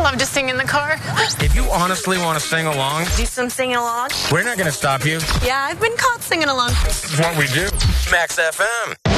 love to sing in the car. If you honestly want to sing along, Do some singing along. we're not going to stop you. Yeah, I've been caught singing along. This is what we do. Max FM.